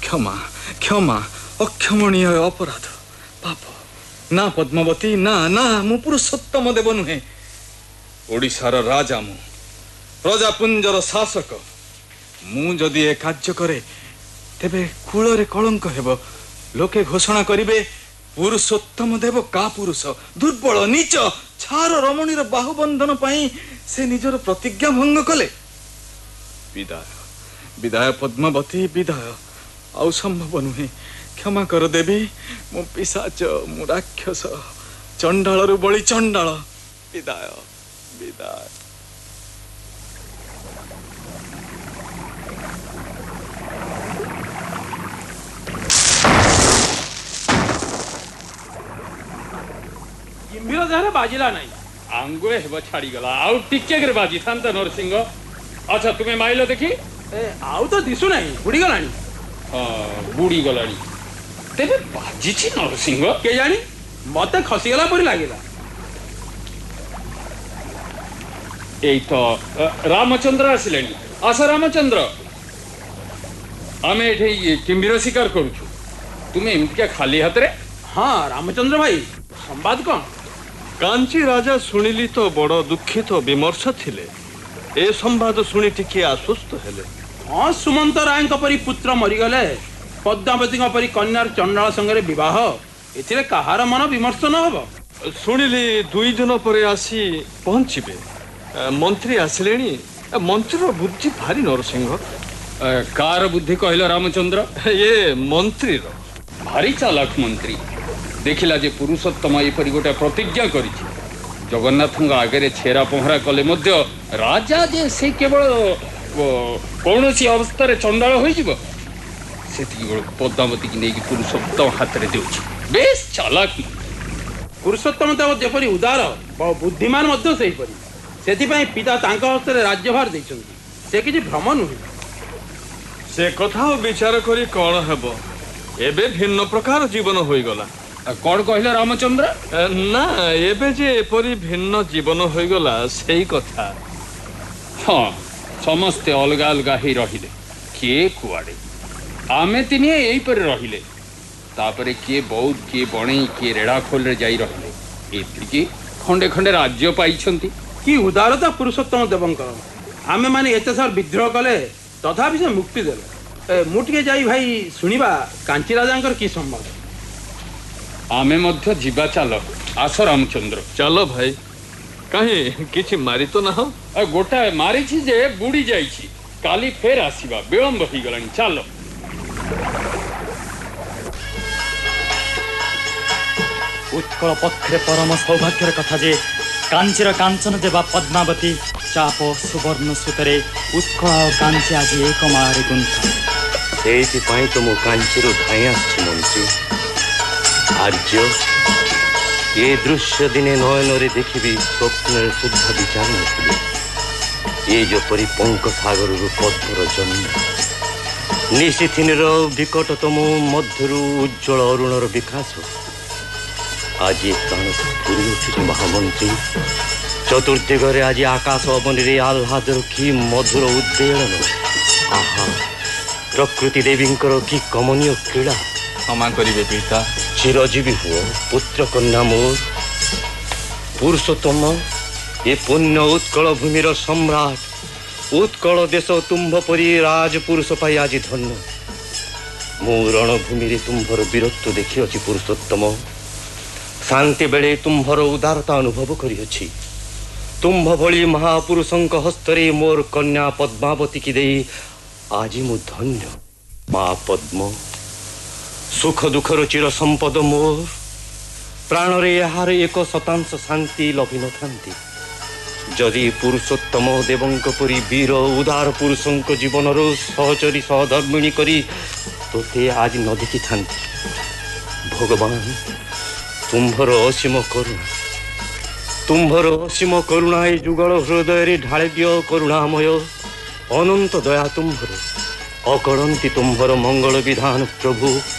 क्षमा क्षमा अक्षमणीय अपराध पाप ना पद्मावती ना ना मु पुरुषोत्तम देव नुहे ओडिशार राजा मु प्रजापुंजर शासक मु जदि ए कार्य करे तेबे कूलरे कलंक हेब लोके घोषणा करिवे पुरुषोत्तम देव का पुरुष दुर्बल नीच छार रमणीर बाहुबंधन पाई से निजर प्रतिज्ञा भंग कले विदाय विदाय पद्मावती विदाय आउ संभव नुहे क्षमा कर देवी मु पिशाच मु राक्षस चंडालरु बळी चंडाल विदाय विदाय किंभीर जरा बाजिला नहीं आंगुळे हेब छाड़ी गला आउ टिके करे बाजी थांत नरसिंह अच्छा तुम्हें माइलो देखी आउ तो दिसु नहीं बुड़ी गलानी बुड़ी गलानी तेरे बाजी छी नरसिंह के जानी मते खसी गला परी लागिला एई तो रामचंद्र आसिलेनी आशा रामचंद्र आमे एठे किंभीर शिकार करूछु तुम्हें एमतिका खाली हाथ रे हाँ रामचंद्र भाई संवाद कौन कांची राजा सुनिली तो बड़ दुखित विमर्श थिले ए संवाद सुनी टिके आश्वस्त हेले हाँ सुमंत राय परी पुत्र मरीगले पद्मावती परी कन्यार चंडाल संगे विवाह एथिरे कहार मन विमर्श न हब सुनिली 2 दिन पर आसी पहुंचीबे मंत्री आसिलेनी मंत्री बुद्धि भारी नरसिंह कार बुद्धि कहल रामचंद्र ये मंत्री भारी चालाक मंत्री देखिला जे पुरुषोत्तम एपरी गोटे प्रतिज्ञा करी जगन्नाथ आगे छेरा पहरा कले मध्य राजा जे से केवल कौन सी अवस्था चंडाल हो पद्मावती की नहीं पुरुषोत्तम हाथ में दे बेस चालाक पुरुषोत्तम देव जेपरी उदार बुद्धिमान से पिता हस्त राज्यभार देइछन्ति से किछि भ्रम नुहे से कथा विचार करी कौन हेबो एबे भिन्न प्रकार जीवन होई गला कौन कहले रामचंद्र ना एबे जे एपरी भिन्न जीवन होई गला सेही कथा हाँ समस्ते अलग अलग ही रहिले किए कुआड़े आमे तिने यही पर रहिले तापरे किए बौद्ध किए बणई किए रेड़ाखोल रे जाई रहिले एतिकी खंडे खंडे राज्य पाइछन्ति कि उदारता पुरुषोत्तम देवंकर आमे माने एते सार विद्रोह कले तथापि से मुक्ति देले मुटिके जाई भाई सुनिबा कांची राजांकर की संवाद आमे मध्य जीवा चालो आस रामचंद्र चलो भाई कहीं किछि मारी तो ना हो गोटा मारी छी जे बुड़ी जाई छी काली फेर आसीबा विलंब ही गलानी चलो उत्कल पक्षे परम सौभाग्यर कथा जे कांचीर कांचन देवा पद्मावती चाप सुवर्ण सूतरे उत्कल और कांची आज एक मारे गुंथा ସେଇଥିପାଇଁ ତ ମୁଁ କାଞ୍ଚିରୁ ଧାଇଁ ଆସିଛି ମନ୍ତ୍ରୀ ଆର୍ଯ୍ୟ ଏ ଦୃଶ୍ୟ ଦିନେ ନୟନରେ ଦେଖିବି ସ୍ୱପ୍ନରେ ସୁଦ୍ଧା ବିଚାରି ନଥିଲି ଏ ଯେପରି ପଙ୍କ ସାଗରରୁ ପଦ୍ମର ଜନ୍ମ ନିଶିଥିନର ବିକଟତମ ମଧ୍ୟରୁ ଉଜ୍ଜ୍ୱଳ ଅରୁଣର ବିକାଶ ଆଜି ପ୍ରାଣକୁ ପୁରି ଉଠିଛି ମହାମନ୍ତ୍ରୀ ଚତୁର୍ଦିଗରେ ଆଜି ଆକାଶ ଅବନୀରେ ଆହ୍ଲାଦର କି ମଧୁର ଉଦ୍ବେଳନ ଆହା प्रकृति देवींकर की कमनीय क्रीड़ा क्षमा करिवे पिता चिरजीवी हुओ पुत्र कन्या मोर पुरुषोत्तम ये पुण्य उत्कल भूमिर सम्राट उत्कल देश तुम्भ परी राजपुरुष पाई आज धन्य मु रणभूमि तुम्भर वीरत्व देखी अछि पुरुषोत्तम शांति बेले तुम्भर उदारता अनुभव करिअछि तुम्भ भली महापुरुषंक हस्तरे मोर कन्या पद्मावती की देई आज मु धन्य माँ पद्म सुख दुखर चिर संपद मोर प्राण रे यार 1% शांति लभि न थांती जदि पुरुषोत्तम देवंक परी वीर उदार पुरुषंक जीवन रो सहचरी सहधर्मिणी करी तोते आज न देखी थांती भगवान तुम्भर असीम करुणा ए जुगल हृदय रे ढाଳି दियो करुणामय अनंत दया तुम्भर अकड़ंती तुम्भर मंगल विधान प्रभु